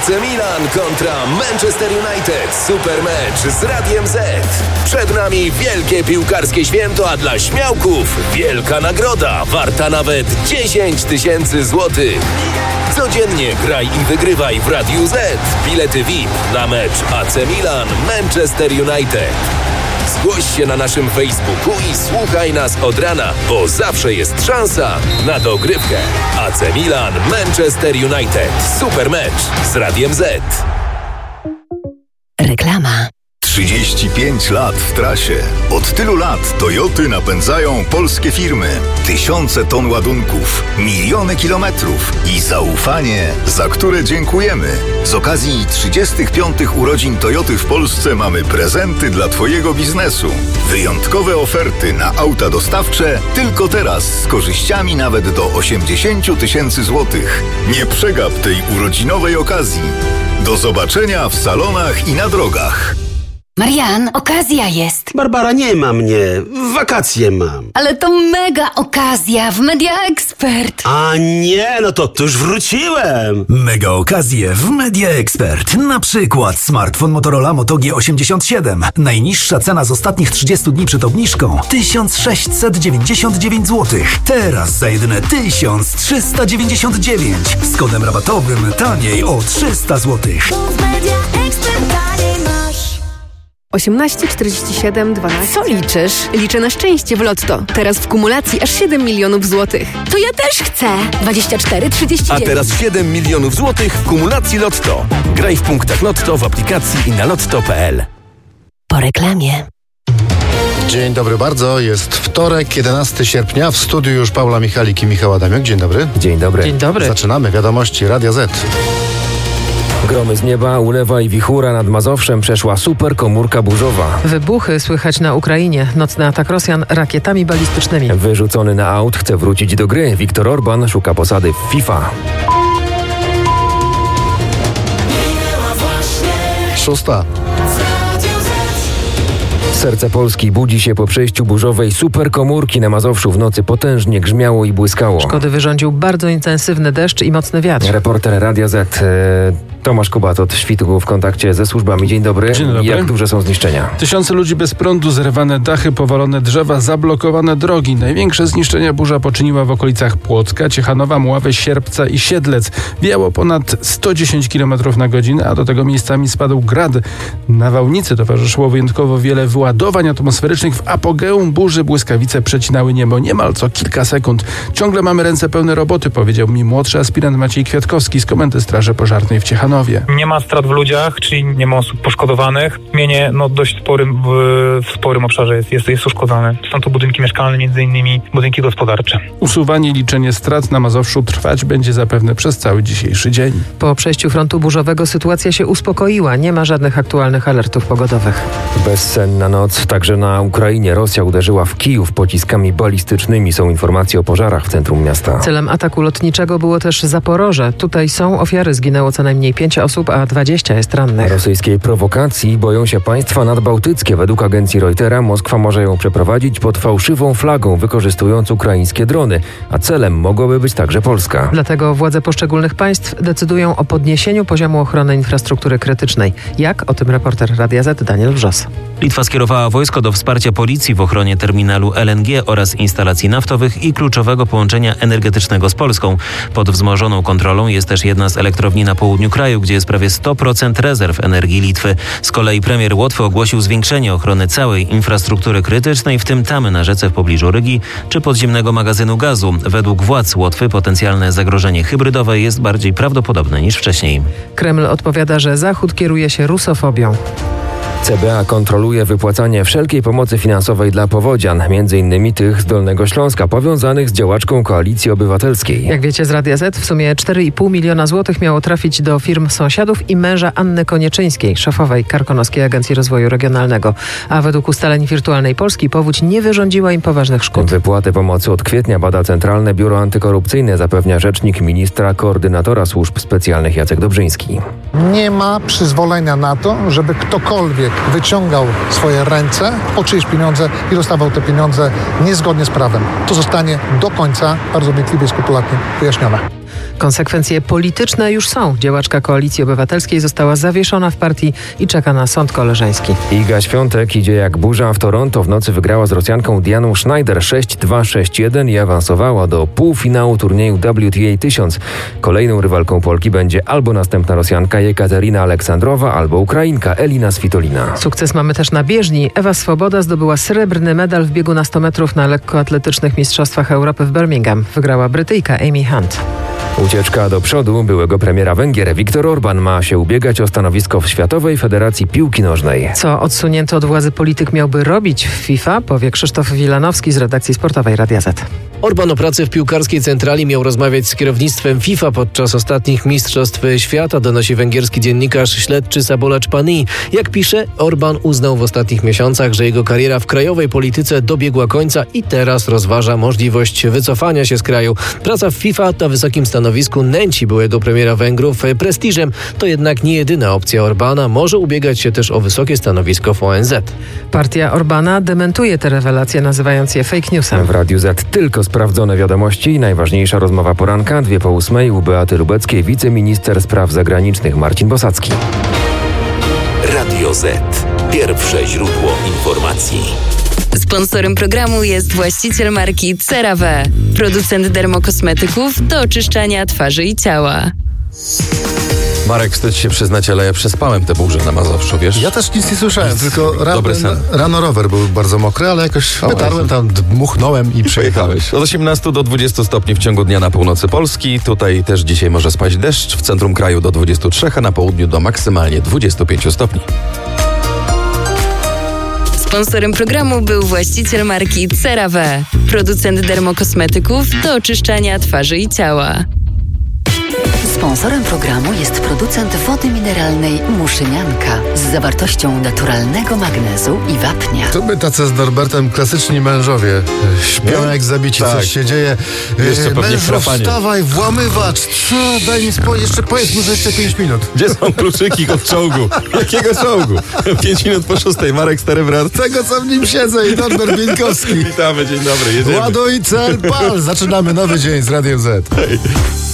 AC Milan kontra Manchester United. Super mecz z Radiem Z. Przed nami wielkie piłkarskie święto, a dla śmiałków wielka nagroda warta nawet 10 000 złotych. Codziennie graj i wygrywaj w Radiu Z. Bilety VIP na mecz AC Milan Manchester United. Zgłoś się na naszym Facebooku i słuchaj nas od rana, bo zawsze jest szansa na dogrywkę. AC Milan Manchester United. Super mecz z Radiem Z. Reklama. 35 lat w trasie. Od tylu lat Toyoty napędzają polskie firmy. Tysiące ton ładunków, miliony kilometrów i zaufanie, za które dziękujemy. Z okazji 35 urodzin Toyoty w Polsce mamy prezenty dla Twojego biznesu. Wyjątkowe oferty na auta dostawcze tylko teraz z korzyściami nawet do 80 000 złotych. Nie przegap tej urodzinowej okazji. Do zobaczenia w salonach i na drogach. Marian, okazja jest. Barbara, nie ma mnie. Wakacje mam. Ale to mega okazja w Media Expert. A nie, no to już wróciłem. Mega okazje w Media Expert. Na przykład smartfon Motorola Moto G87. Najniższa cena z ostatnich 30 dni przed obniżką 1699 zł. Teraz za jedyne 1399. Z kodem rabatowym taniej o 300 zł. 18 47 12. Co liczysz? Liczę na szczęście w Lotto. Teraz w kumulacji aż 7 milionów złotych. To ja też chcę. 24 39. A teraz 7 milionów złotych w kumulacji Lotto. Graj w punktach Lotto, w aplikacji i na lotto.pl. Po reklamie. Dzień dobry bardzo. Jest wtorek, 11 sierpnia. W studiu już Paula Michalik i Michał Adamiuk. Dzień dobry. Dzień dobry. Dzień dobry. Zaczynamy wiadomości Radia Z. Gromy z nieba, ulewa i wichura nad Mazowszem przeszła superkomórka burzowa. Wybuchy słychać na Ukrainie. Nocny atak Rosjan rakietami balistycznymi. Wyrzucony na aut chce wrócić do gry. Viktor Orban szuka posady w FIFA. 6. Serce Polski budzi się po przejściu burzowej superkomórki na Mazowszu. W nocy potężnie grzmiało i błyskało. Szkody wyrządził bardzo intensywny deszcz i mocny wiatr. Reporter Radia Z Tomasz Kubat od Świtu w kontakcie ze służbami. Dzień dobry. Dzień dobry. Jak duże są zniszczenia? Tysiące ludzi bez prądu, zrywane dachy, powalone drzewa, zablokowane drogi. Największe zniszczenia burza poczyniła w okolicach Płocka, Ciechanowa, Mławy, Sierpca i Siedlec. Wiało ponad 110 km na godzinę, a do tego miejscami spadł grad. Nawałnicy towarzyszyło wyjątkowo wiele wyładowań atmosferycznych. W apogeum burzy błyskawice przecinały niebo niemal co kilka sekund. Ciągle mamy ręce pełne roboty, powiedział mi młodszy aspirant Maciej Kwiatkowski z Komendy Straży Pożarnej w Ciechanowie. Nie ma strat w ludziach, czyli nie ma osób poszkodowanych. Mienie dość w sporym obszarze jest uszkodzone. Są to budynki mieszkalne, między innymi budynki gospodarcze. Usuwanie i liczenie strat na Mazowszu trwać będzie zapewne przez cały dzisiejszy dzień. Po przejściu frontu burzowego sytuacja się uspokoiła. Nie ma żadnych aktualnych alertów pogodowych. Bezsenna noc. Także na Ukrainie Rosja uderzyła w Kijów pociskami balistycznymi. Są informacje o pożarach w centrum miasta. Celem ataku lotniczego było też Zaporoże. Tutaj są ofiary. Zginęło co najmniej 5 osób, a 20 jest rannych. Rosyjskiej prowokacji boją się państwa nadbałtyckie. Według agencji Reutera Moskwa może ją przeprowadzić pod fałszywą flagą, wykorzystując ukraińskie drony, a celem mogłaby być także Polska. Dlatego władze poszczególnych państw decydują o podniesieniu poziomu ochrony infrastruktury krytycznej. Jak? O tym reporter Radia Z Daniel Wrzos. Litwa skierowała wojsko do wsparcia policji w ochronie terminalu LNG oraz instalacji naftowych i kluczowego połączenia energetycznego z Polską. Pod wzmożoną kontrolą jest też jedna z elektrowni na południu kraju, gdzie jest prawie 100% rezerw energii Litwy. Z kolei premier Łotwy ogłosił zwiększenie ochrony całej infrastruktury krytycznej, w tym tamy na rzece w pobliżu Rygi czy podziemnego magazynu gazu. Według władz Łotwy potencjalne zagrożenie hybrydowe jest bardziej prawdopodobne niż wcześniej. Kreml odpowiada, że Zachód kieruje się rusofobią. CBA kontroluje wypłacanie wszelkiej pomocy finansowej dla powodzian, m.in. tych z Dolnego Śląska, powiązanych z działaczką Koalicji Obywatelskiej. Jak wiecie z Radia Z, w sumie 4,5 miliona złotych miało trafić do firm sąsiadów i męża Anny Konieczyńskiej, szefowej Karkonoskiej Agencji Rozwoju Regionalnego. A według ustaleń Wirtualnej Polski powódź nie wyrządziła im poważnych szkód. Wypłaty pomocy od kwietnia bada Centralne Biuro Antykorupcyjne, zapewnia rzecznik ministra koordynatora służb specjalnych Jacek Dobrzyński. Nie ma przyzwolenia na to, żeby ktokolwiek wyciągał swoje ręce po czyjeś pieniądze i dostawał te pieniądze niezgodnie z prawem. To zostanie do końca bardzo wnikliwie i skrupulatnie wyjaśnione. Konsekwencje polityczne już są. Działaczka Koalicji Obywatelskiej została zawieszona w partii i czeka na sąd koleżeński. Iga Świątek idzie jak burza. W Toronto w nocy wygrała z Rosjanką Dianą Schneider 6-2, 6-1 i awansowała do półfinału turnieju WTA 1000. Kolejną rywalką Polki będzie albo następna Rosjanka Jekaterina Aleksandrowa, albo Ukrainka Elina Svitolina. Sukces mamy też na bieżni. Ewa Swoboda zdobyła srebrny medal w biegu na 100 metrów na lekkoatletycznych mistrzostwach Europy w Birmingham. Wygrała Brytyjka Amy Hunt. Ucieczka do przodu byłego premiera Węgier Viktor Orbán ma się ubiegać o stanowisko w Światowej Federacji Piłki Nożnej. Co odsunięty od władzy polityk miałby robić w FIFA, powie Krzysztof Wilanowski z redakcji sportowej Radia Z. Orbán o pracy w piłkarskiej centrali miał rozmawiać z kierownictwem FIFA podczas ostatnich Mistrzostw Świata, donosi węgierski dziennikarz śledczy Szabolcs Pani. Jak pisze, Orbán uznał w ostatnich miesiącach, że jego kariera w krajowej polityce dobiegła końca i teraz rozważa możliwość wycofania się z kraju. Praca w FIFA na wysokim stanowisku nęci byłego premiera Węgrów prestiżem. To jednak nie jedyna opcja Orbána. Może ubiegać się też o wysokie stanowisko w ONZ. Partia Orbána dementuje te rewelacje, nazywając je fake newsem. W Radiu Z tylko sprawdzone wiadomości. Najważniejsza rozmowa poranka, 7:02 u Beaty Lubeckiej, wiceminister spraw zagranicznych Marcin Bosacki. Radio Z. Pierwsze źródło informacji. Sponsorem programu jest właściciel marki CeraVe, producent dermokosmetyków do oczyszczania twarzy i ciała. Marek, wstyd się przyznać, ale ja przespałem tę burzę na Mazowszu, wiesz? Ja też nic nie słyszałem, tylko Dobry sen. rano rower był bardzo mokry, ale jakoś wytarłem tam, dmuchnąłem i przejechałeś. Od 18 do 20 stopni w ciągu dnia na północy Polski. Tutaj też dzisiaj może spaść deszcz. W centrum kraju do 23, a na południu do maksymalnie 25 stopni. Sponsorem programu był właściciel marki CeraVe, producent dermokosmetyków do oczyszczania twarzy i ciała. Sponsorem programu jest producent wody mineralnej Muszynianka z zawartością naturalnego magnezu i wapnia. To my tacy z Norbertem klasyczni mężowie. Śpią jak zabici, Tak. coś się dzieje. Jeszcze pewnie Mężu, chrapanie. wstawaj, włamywacz. Co? Daj mi spokój, jeszcze powiedz mu, że jeszcze 5 minut. Gdzie są kluczyki od czołgu? Jakiego czołgu? 5 minut po 6. Marek Stary Brat. Tego, co w nim siedzę i Norbert Bieńkowski. Witamy, dzień dobry, jedziemy. Ładuj cel, pal. Zaczynamy nowy dzień z Radiem Z.